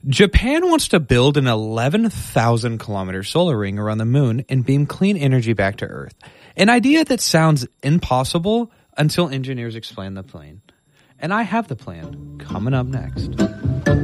Japan wants to build an 11,000 kilometer solar ring around the moon and beam clean energy back to Earth. An idea that sounds impossible until engineers explain the plan. And I have the plan coming up next.